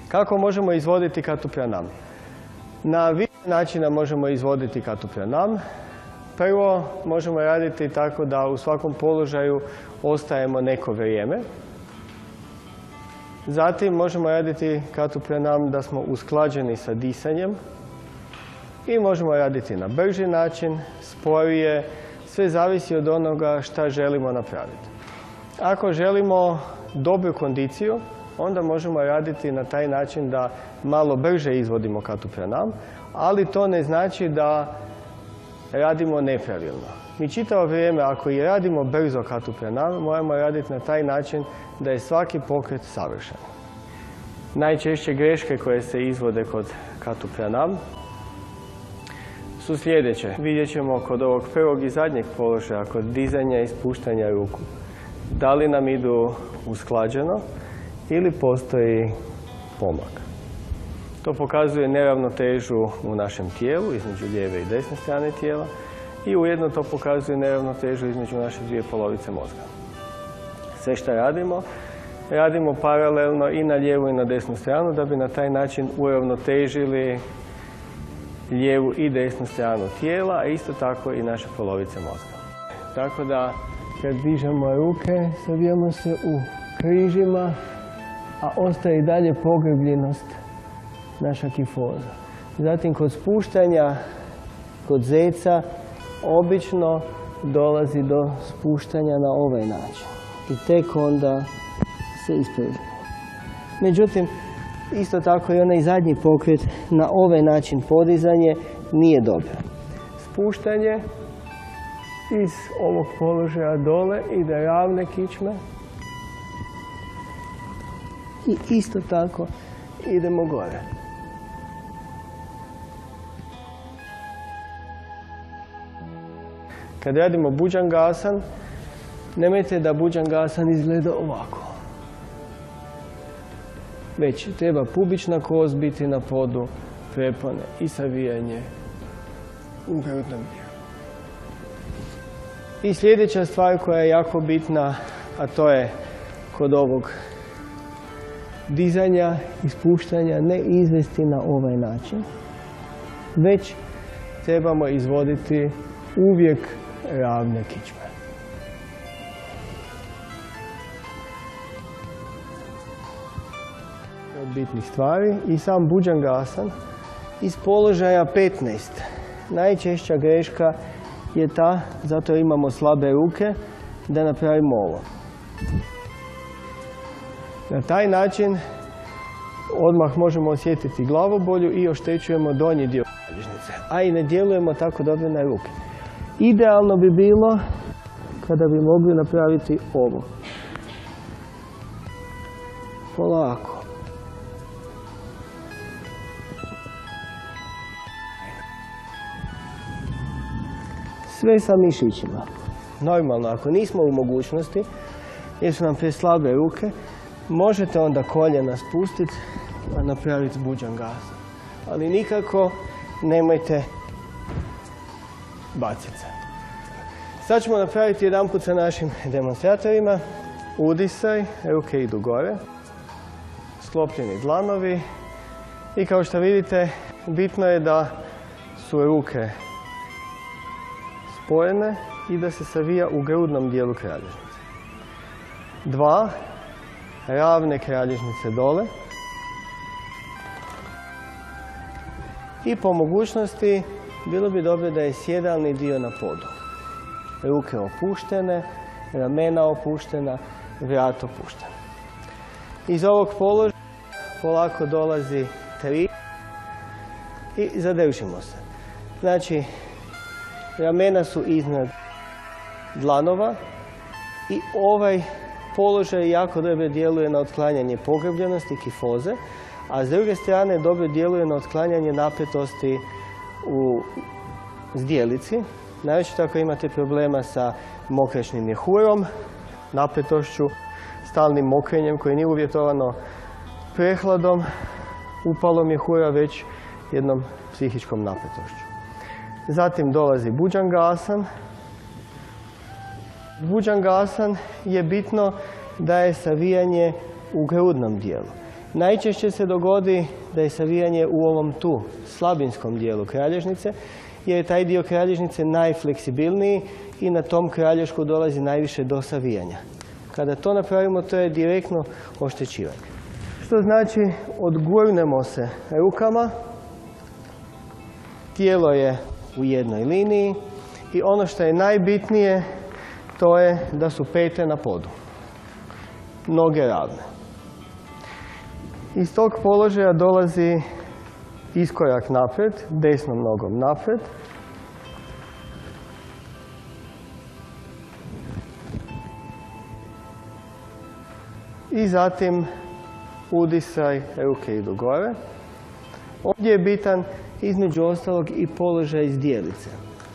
Kako možemo izvoditi Katu Pranam? Na više načina možemo izvoditi Katu Pranam. Prvo, možemo raditi tako da u svakom položaju ostajemo neko vrijeme. Zatim možemo raditi Katu Pranam da smo usklađeni sa disanjem. I možemo raditi na brži način, sporije, sve zavisi od onoga šta želimo napraviti. Ako želimo dobru kondiciju, onda možemo raditi na taj način da malo brže izvodimo Katu Pranam, ali to ne znači da radimo nepravilno. Mi čitavo vrijeme, ako i radimo brzo Katu Pranam, moramo raditi na taj način da je svaki pokret savršen. Najčešće greške koje se izvode kod Katu Pranam su sljedeće. Vidjet ćemo kod ovog prvog i zadnjeg položaja, kod dizanja i spuštanja ruku. Da li nam idu usklađeno ili postoji pomak. To pokazuje neravnotežu u našem tijelu, između lijeve i desne strane tijela, i ujedno to pokazuje neravnotežu između naše dvije polovice mozga. Sve što radimo paralelno i na lijevu i na desnu stranu da bi na taj način uravnotežili lijevu i desnu stranu tijela, a isto tako i naše polovice mozga. Tako da kad dižemo ruke, savijamo se u križima, a ostaje i dalje pogrbljenost naša kifoza. Zatim kod spuštanja, kod zeca, obično dolazi do spuštanja na ovaj način. I tek onda se ispružimo. Međutim, isto tako i onaj zadnji pokret na ovaj način podizanje nije dobro. Spuštanje iz ovog položaja dole ide ravne kičme i isto tako idemo gore. Kad radimo Bhujangasan, nemojte da Bhujangasan izgleda ovako. Već treba pubična kost biti na podu, prepone i savijanje u grudnom dijelu. I sljedeća stvar koja je jako bitna, a to je kod ovog dizanja i spuštanja, ne izvesti na ovaj način, već trebamo izvoditi uvijek ravne kičme. Od bitnih stvari i sam Bhujangasan iz položaja 15. Najčešća greška je ta, zato imamo slabe ruke, da napravimo ovo. Na taj način odmah možemo osjetiti glavobolju i oštećujemo donji dio kralježnice, a i ne djelujemo tako dobro na ruke. Idealno bi bilo kada bi mogli napraviti ovo. Polako. Sve sa mišićima. Normalno, ako nismo u mogućnosti, jer su nam preslabe ruke, možete onda koljena spustiti i napraviti Bhujangasan. Ali nikako nemojte baciti se. Sad ćemo napraviti jedanput sa našim demonstratorima. Udisaj, ruke idu gore, sklopljeni dlanovi i kao što vidite, bitno je da su ruke spojene i da se savija u grudnom dijelu kralježnice. 2 ravne kralježnice dole i po mogućnosti bilo bi dobro da je sjedalni dio na podu. Ruke opuštene, ramena opuštena, vrat opušten. Iz ovog položaja polako dolazi 3 i zadržimo se. Znači, ramena su iznad dlanova i ovaj položaj jako dobro djeluje na otklanjanje pogrbljenosti, kifoze, a s druge strane dobro djeluje na otklanjanje napetosti u zdjelici. Naročito ako imate problema sa mokraćnim mjehurom, napetošću, stalnim mokrenjem koje nije uvjetovano prehladom, upalom mjehura, već jednom psihičkom napetošću. Zatim dolazi Bhujangasan. Bhujangasan je bitno da je savijanje u grudnom dijelu. Najčešće se dogodi da je savijanje u ovom tu slabinskom dijelu kralježnice, jer je taj dio kralježnice najfleksibilniji i na tom kralješku dolazi najviše do savijanja. Kada to napravimo, to je direktno oštećivanje. Što znači, odgurnemo se rukama, tijelo je u jednoj liniji i ono što je najbitnije, to je da su pete na podu, noge ravne. Iz tog položaja dolazi iskorak naprijed, desnom nogom naprijed. I zatim udisaj, ruke idu gore. Ovdje je bitan između ostalog i položaj zdjelice.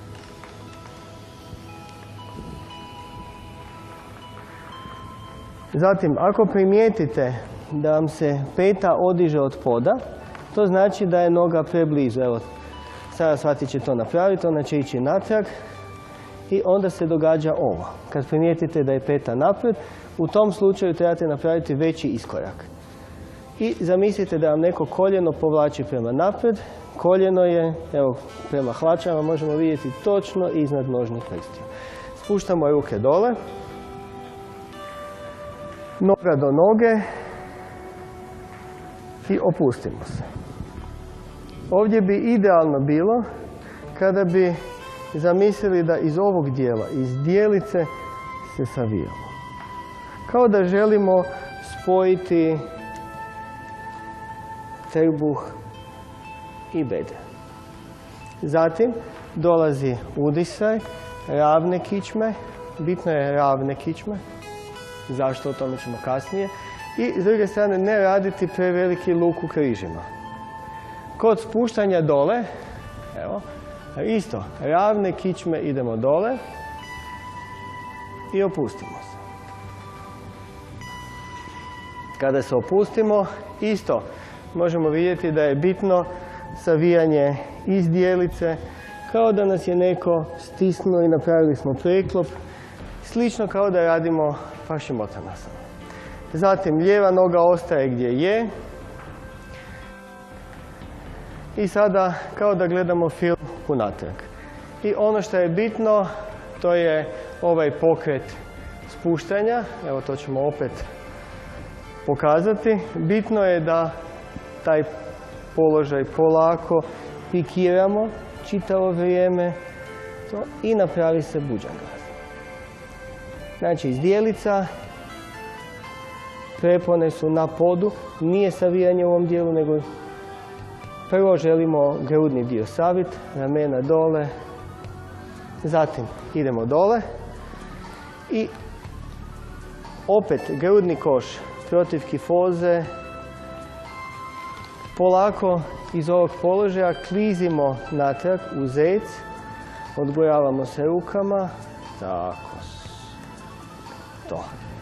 Zatim, ako primijetite da vam se peta odiže od poda, to znači da je noga preblizu. Evo, sada shvatit će to napraviti, ona će ići natrag i onda se događa ovo. Kad primijetite da je peta naprijed, u tom slučaju trebate napraviti veći iskorak. I zamislite da vam neko koljeno povlači prema naprijed. Koljeno je, evo, prema hlačama možemo vidjeti točno iznad nožnih prstiju. Spuštamo ruke dole, noga do noge i opustimo se. Ovdje bi idealno bilo kada bi zamislili da iz ovog dijela, iz dijelice se savijamo. Kao da želimo spojiti trbuh i bedra. Zatim dolazi udisaj, ravne kičme. Bitno je ravne kičme. Zašto? O tome ćemo kasnije. I s druge strane ne raditi preveliki luk u križima. Kod spuštanja dole, evo, isto, ravne kičme idemo dole i opustimo se. Kada se opustimo, isto možemo vidjeti da je bitno savijanje iz dijelice, kao da nas je neko stisnuo i napravili smo preklop, slično kao da radimo Paschimottanasana. Zatim lijeva noga ostaje gdje je i sada kao da gledamo film unatrag. I ono što je bitno, to je ovaj pokret spuštanja. Evo, to ćemo opet pokazati. Bitno je da taj položaj polako pikiramo čitavo vrijeme i napravi se Bhujangasana. Znači, zdjelica, prepone su na podu, nije savijanje u ovom dijelu, nego prvo želimo grudni dio saviti, ramena dole, zatim idemo dole i opet grudni koš protiv kifoze, polako iz ovog položaja klizimo natrag u zec, odgojavamo se rukama, tako, to.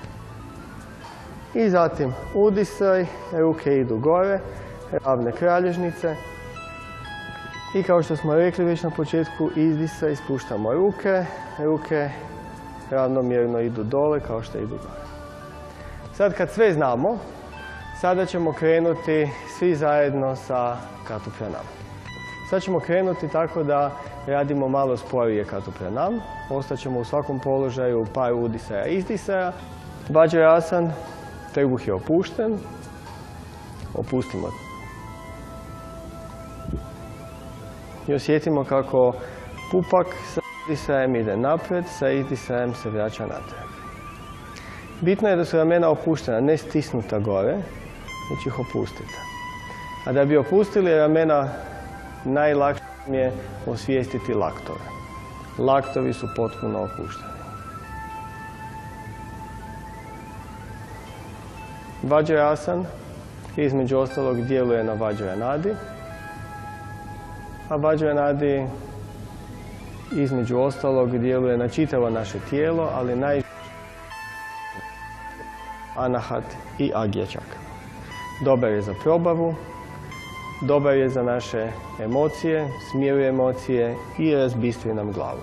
I zatim udisaj, ruke idu gore, ravne kralježnice. I kao što smo rekli već na početku, izdisaj, spuštamo ruke, ruke ravnomjerno idu dole kao što idu gore. Sad kad sve znamo, sada ćemo krenuti svi zajedno sa Katu Pranam. Sad ćemo krenuti tako da radimo malo sporije Katu Pranam. Ostaćemo u svakom položaju par udisaja i izdisaja. Vajrasan, trbuh je opušten. Opustimo. I osjetimo kako pupak sa udisajem ide naprijed, sa izdisajem se vraća natrag. Bitno je da su ramena opuštena, ne stisnuta gore, već ih opustite. A da bi opustili ramena, najlakše je osvijestiti laktove. Laktovi su potpuno opušteni. Vajrasan između ostalog djeluje na Vajranadi, a Vajranadi između ostalog djeluje na čitavo naše tijelo, ali Anahat i Agya čakra. Dobar je za probavu, dobar je za naše emocije, smiruje emocije i razbistri nam glavu.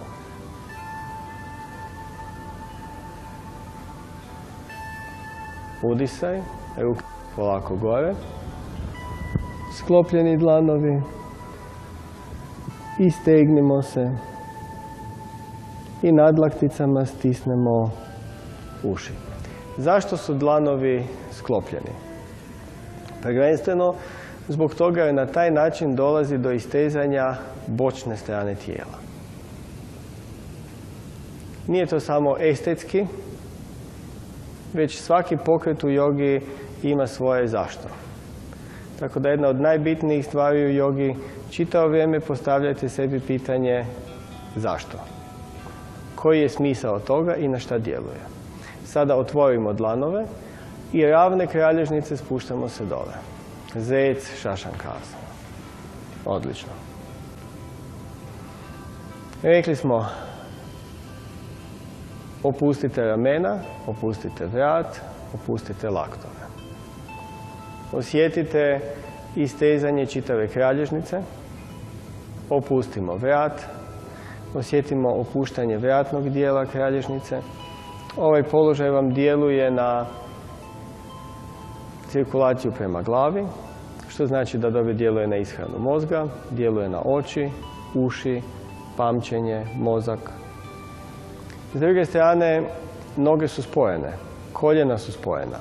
Udisaj, ruke polako gore. Sklopljeni dlanovi. I stegnimo se. I nadlakticama stisnemo uši. Zašto su dlanovi sklopljeni? Prvenstveno zbog toga jer na taj način dolazi do istezanja bočne strane tijela. Nije to samo estetski, već svaki pokret u jogi ima svoje zašto. Tako da jedna od najbitnijih stvari u jogi, čitavo vrijeme postavljajte sebi pitanje zašto. Koji je smisao toga i na šta djeluje. Sada otvorimo dlanove i ravne kralježnice spuštamo se dole. Zec, šašankasana. Odlično. Rekli smo, opustite ramena, opustite vrat, opustite laktove. Osjetite istezanje čitave kralježnice. Opustimo vrat. Osjetimo opuštanje vratnog dijela kralježnice. Ovaj položaj vam djeluje na cirkulaciju prema glavi, što znači da dobro djeluje na ishranu mozga, djeluje na oči, uši, pamćenje, mozak. S druge strane, noge su spojene, koljena su spojena.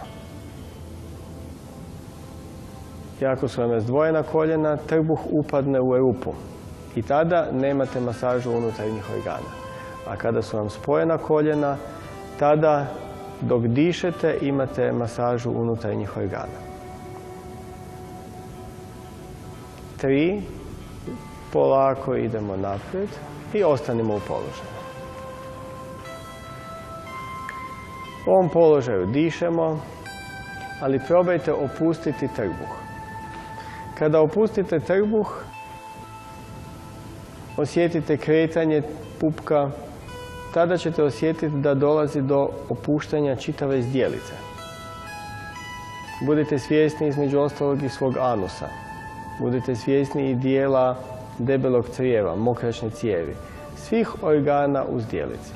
I ako su vam razdvojena koljena, trbuh upadne u rupu i tada nemate masažu unutarnjih organa. A kada su vam spojena koljena, tada dok dišete imate masažu unutarnjih organa. 3. Polako idemo naprijed i ostanimo u položaju. U ovom položaju dišemo, ali probajte opustiti trbuh. Kada opustite trbuh, osjetite kretanje pupka, tada ćete osjetiti da dolazi do opuštanja čitave zdjelice. Budite svjesni između ostalog i svog anusa. Budite svjesni i dijela debelog crijeva, mokraćne cijevi. Svih organa u zdjelici.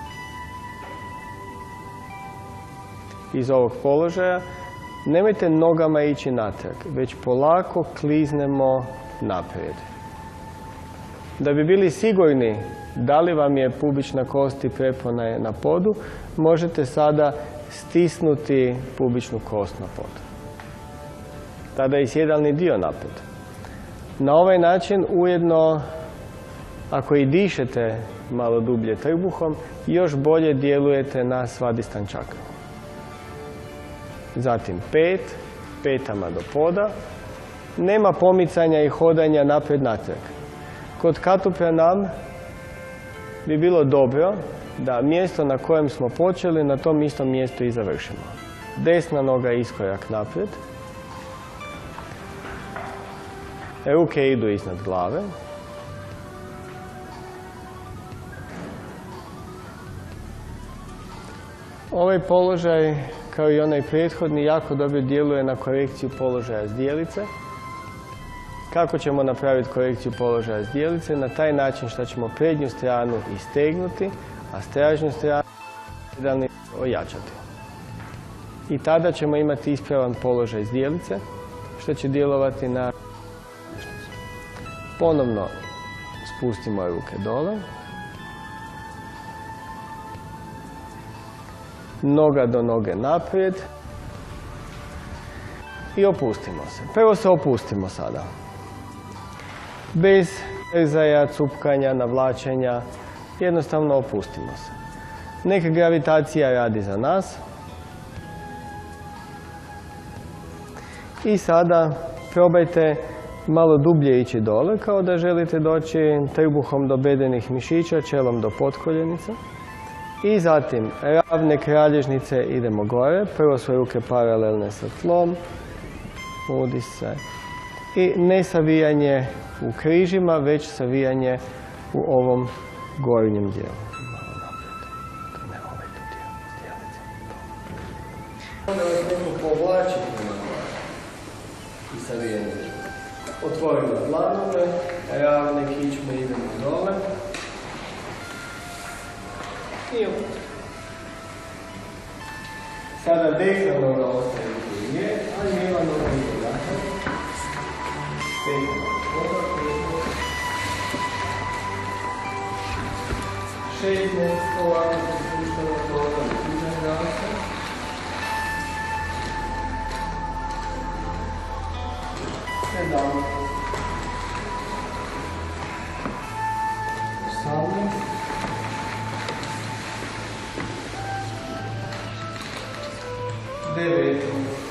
Iz ovog položaja nemojte nogama ići natrag, već polako kliznemo naprijed. Da bi bili sigurni da li vam je pubična kost i prepona na podu, možete sada stisnuti pubičnu kost na podu. Tada je i sjedalni dio naprijed. Na ovaj način ujedno, ako i dišete malo dublje trbuhom, još bolje djelujete na svadistan čakru. Zatim 5, petama do poda. Nema pomicanja i hodanja naprijed-natrag. Kod Katu Pranam bi bilo dobro da mjesto na kojem smo počeli, na tom istom mjestu i završimo. Desna noga iskorak naprijed. Ruke idu iznad glave. Ovaj položaj, kao i onaj prethodni, jako dobro djeluje na korekciju položaja zdjelice. Kako ćemo napraviti korekciju položaja zdjelice? Na taj način što ćemo prednju stranu istegnuti, a stražnju stranu ojačati. I tada ćemo imati ispravan položaj zdjelice, što će djelovati na... Ponovno spustimo ruke dole. Noga do noge naprijed. I opustimo se. Prvo se opustimo sada. Bez rezaja, cupkanja, navlačenja. Jednostavno opustimo se. Neka gravitacija radi za nas. I sada probajte malo dublje ići dole, kao da želite doći trbuhom do bedenih mišića, čelom do potkoljenica. I zatim ravne kralježnice idemo gore. Prvo su ruke paralelne sa tlom. Udisaj. I ne savijanje u križima, već savijanje u ovom gornjem dijelu. Malo naprijed. To ne ovaj tu dio zdjelice. Onda vas neko povlači prema gore. I savijanje. Otvorimo dlanove, ravne kičme idemo dole. I opet. Sada desna noga ostaje u je, a lijeva noga ide jače. Stegno poda, 16 ovako se spuštamo toga u iznad rasa. Sedam. 18. 9.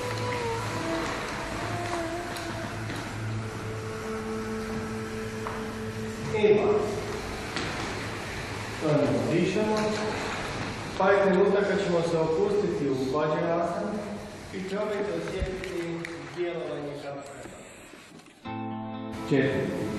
I 20. Dišemo. Pa je trenutak kad ćemo se opustiti u Vajrasanu i probajte osjetiti djelovanje kapsula. 4.